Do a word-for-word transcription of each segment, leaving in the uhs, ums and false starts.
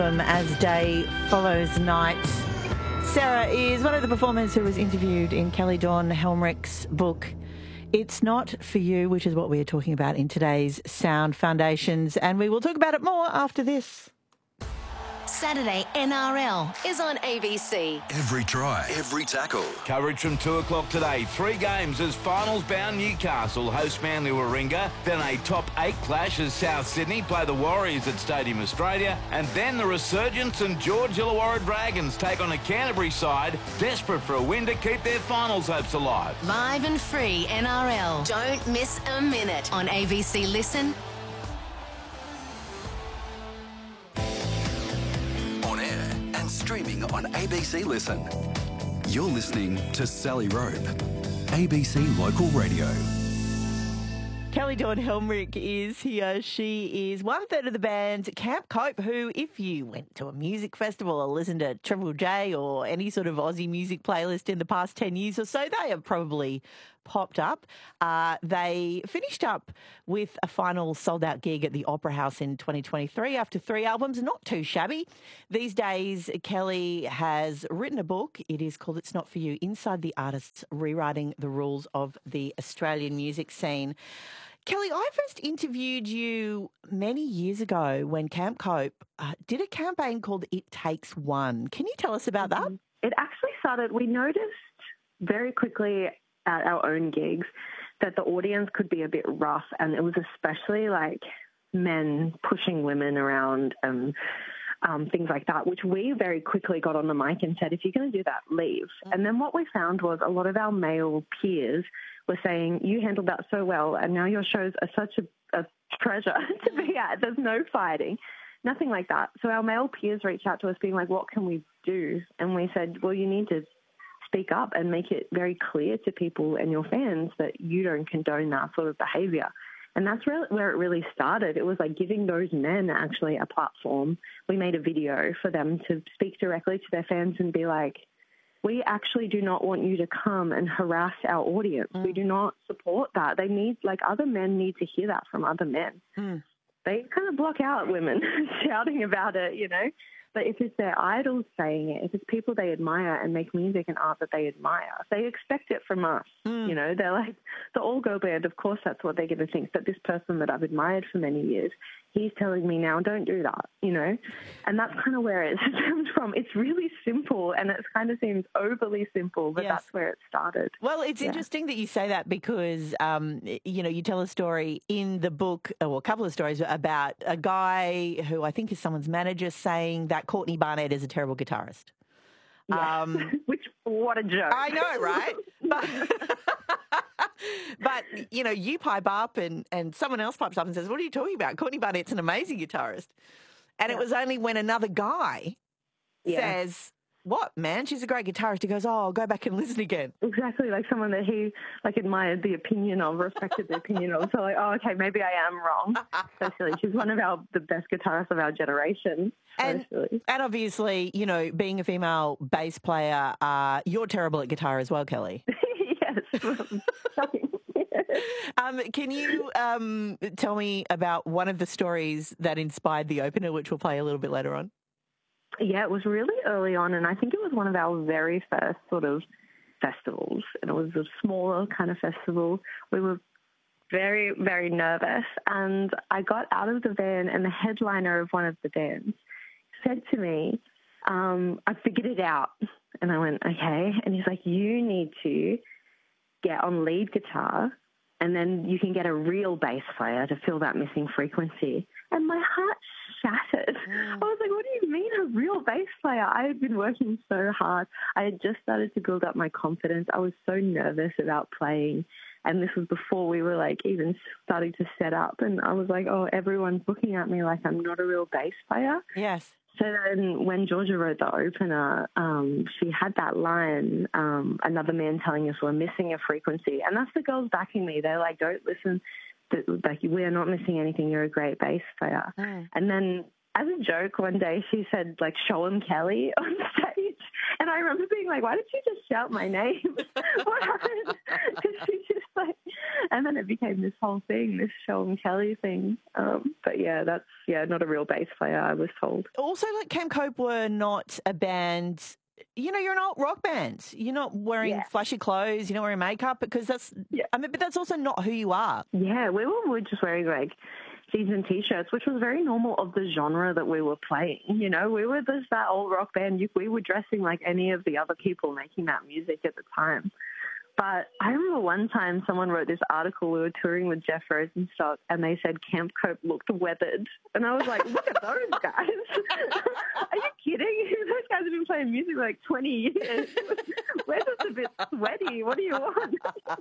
As day follows night. Sarah is one of the performers who was interviewed in Kelly Dawn Helmrich's book, It's Not For You, which is what we are talking about in today's Sound Foundations, and we will talk about it more after this. Saturday N R L is on A B C. Every try, every tackle. Coverage from two o'clock today. Three games as finals-bound Newcastle host Manly Warringah. Then a top eight clash as South Sydney play the Warriors at Stadium Australia. And then the resurgence and George Illawarra Dragons take on a Canterbury side desperate for a win to keep their finals hopes alive. Live and free N R L. Don't miss a minute on A B C Listen. Streaming on A B C Listen. You're listening to Sally Rope, A B C Local Radio. Kelly Dawn Helmrich is here. She is one third of the band Camp Cope, who, if you went to a music festival or listened to Triple J or any sort of Aussie music playlist in the past ten years or so, they have probably popped up. Uh, they finished up with a final sold-out gig at the Opera House in twenty twenty-three after three albums. Not too shabby. These days, Kelly has written a book. It is called It's Not For You, Inside the Artists Rewriting the Rules of the Australian Music Scene. Kelly, I first interviewed you many years ago when Camp Cope uh, did a campaign called It Takes One. Can you tell us about that? It actually started, we noticed very quickly at our own gigs that the audience could be a bit rough, and it was especially like men pushing women around and um, things like that, which we very quickly got on the mic and said, if you're going to do that, leave. Mm. And then what we found was a lot of our male peers were saying, you handled that so well, and now your shows are such a, a treasure to be at. There's no fighting, nothing like that. So our male peers reached out to us being like, what can we do? And we said, well, you need to speak up and make it very clear to people and your fans that you don't condone that sort of behaviour. And that's really where it really started. It was like giving those men actually a platform. We made a video for them to speak directly to their fans and be like, we actually do not want you to come and harass our audience. Mm. We do not support that. They need, like, other men need to hear that from other men. Mm. They kind of block out women shouting about it, you know. But if it's their idols saying it, if it's people they admire and make music and art that they admire, they expect it from us. Mm. You know, they're like, the All Girl Band, of course that's what they're going to think. But this person that I've admired for many years, he's telling me now, don't do that, you know. And that's kind of where it stems from. It's really simple, and it kind of seems overly simple, but yes, that's where it started. Well, it's yeah. interesting that you say that because, um, you know, you tell a story in the book, or a couple of stories about a guy who I think is someone's manager saying that Courtney Barnett is a terrible guitarist. Yeah. Um, Which, what a joke. I know, right? But, but, you know, you pipe up and, and someone else pipes up and says, what are you talking about? Courtney Barnett's an amazing guitarist. And yeah. it was only when another guy yeah. says, what, man? She's a great guitarist. He goes, oh, I'll go back and listen again. Exactly, like someone that he, like, admired the opinion of, respected the opinion of. So, like, oh, okay, maybe I am wrong. So silly. She's one of our the best guitarists of our generation. And, so and obviously, you know, being a female bass player, uh, you're terrible at guitar as well, Kelly. Yes. Shocking. um, can you um, tell me about one of the stories that inspired the opener, which we'll play a little bit later on? Yeah, it was really early on, and I think it was one of our very first sort of festivals, and it was a smaller kind of festival. We were very, very nervous, and I got out of the van, and the headliner of one of the bands said to me, um, I figured it out. And I went, okay. And he's like, you need to get on lead guitar, and then you can get a real bass player to fill that missing frequency. And my heart shattered. Mm. I was like, what do you mean a real bass player? I had been working so hard. I had just started to build up my confidence. I was so nervous about playing. And this was before we were like even starting to set up. And I was like, oh, everyone's looking at me like I'm not a real bass player. Yes. So then when Georgia wrote the opener, um, she had that line, um, another man telling us we're missing a frequency. And that's the girls backing me. They're like, don't listen. Like, we're not missing anything. You're a great bass player. Mm. And then as a joke one day, she said, like, show him Kelly on stage. And I remember being like, why did you just shout my name? What happened? She just like, and then it became this whole thing, this Sean Kelly thing. Um, but yeah, that's, yeah, not a real bass player, I was told. Also, like Camp Cope were not a band. You know, you're an alt rock band. You're not wearing Yeah. flashy clothes. You're not wearing makeup because that's, Yeah. I mean, but that's also not who you are. Yeah, we were, we were just wearing like season T-shirts, which was very normal of the genre that we were playing. You know, we were just that old rock band. You- We were dressing like any of the other people making that music at the time. But I remember one time someone wrote this article. We were touring with Jeff Rosenstock, and they said Camp Cope looked weathered. And I was like, look at those guys. Are you kidding? Those guys have been playing music for like twenty years. We're just a bit sweaty. What do you want?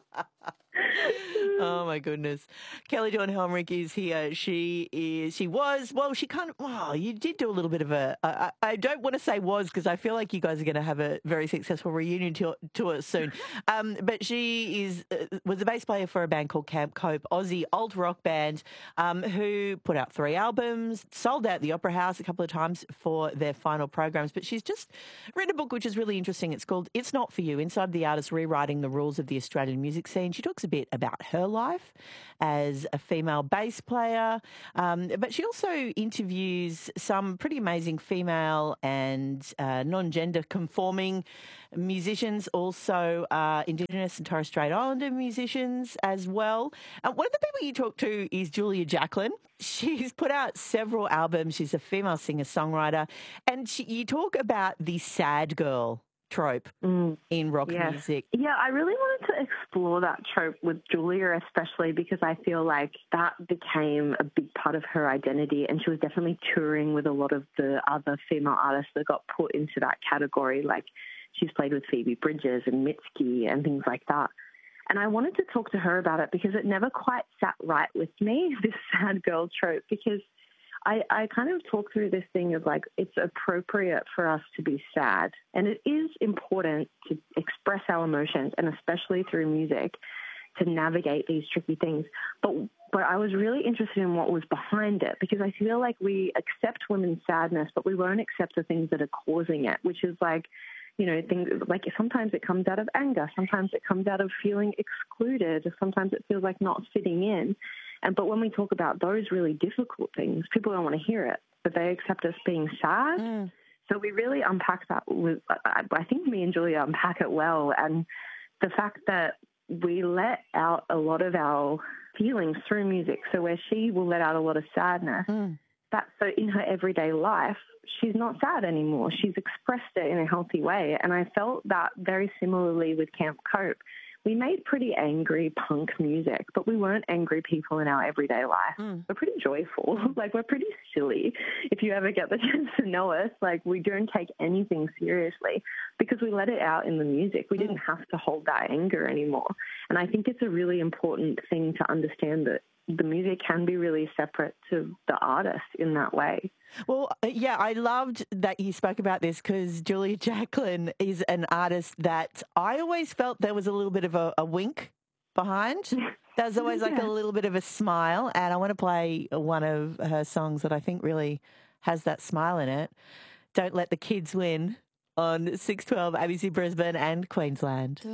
Oh my goodness. Kelly Dawn Helmrich is here. She is, she was, well, she kind of, well, you did do a little bit of a, I, I don't want to say was because I feel like you guys are going to have a very successful reunion tour, tour soon. Um, but she is, uh, was a bass player for a band called Camp Cope, Aussie alt rock band, um, who put out three albums, sold out the Opera House a couple of times for their final programs. But she's just written a book which is really interesting. It's called It's Not For You, Inside the Artist Rewriting the Rules of the Australian Music Scene. She talks a bit about her life as a female bass player, um, but she also interviews some pretty amazing female and uh, non-gender conforming musicians, also uh, Indigenous and Torres Strait Islander musicians as well. Uh, one of the people you talk to is Julia Jacklin. She's put out several albums. She's a female singer-songwriter, and she, you talk about the sad girl trope Mm. in rock Yes. music. Yeah, I really wanted to explore that trope with Julia, especially because I feel like that became a big part of her identity, and she was definitely touring with a lot of the other female artists that got put into that category. Like she's played with Phoebe Bridgers and Mitski and things like that. And I wanted to talk to her about it because it never quite sat right with me, this sad girl trope, because I, I kind of talk through this thing of like it's appropriate for us to be sad, and it is important to express our emotions, and especially through music, to navigate these tricky things. But but I was really interested in what was behind it, because I feel like we accept women's sadness, but we won't accept the things that are causing it, which is like, you know, things like sometimes it comes out of anger, sometimes it comes out of feeling excluded, sometimes it feels like not fitting in. And but when we talk about those really difficult things, people don't want to hear it, but they accept us being sad. Mm. So we really unpack that with, I I think me and Julia unpack it well. And the fact that we let out a lot of our feelings through music. So where she will let out a lot of sadness, Mm. that so in her everyday life, she's not sad anymore. She's expressed it in a healthy way. And I felt that very similarly with Camp Cope. We made pretty angry punk music, but we weren't angry people in our everyday life. Mm. We're pretty joyful. Like, we're pretty silly. If you ever get the chance to know us, like, we don't take anything seriously because we let it out in the music. We didn't have to hold that anger anymore. And I think it's a really important thing to understand that the music can be really separate to the artist in that way. Well, uh, yeah, I loved that you spoke about this because Julia Jacklin is an artist that I always felt there was a little bit of a, a wink behind. There's always like a Yeah. little bit of a smile, and I want to play one of her songs that I think really has that smile in it. Don't Let the Kids Win on six twelve A B C Brisbane and Queensland.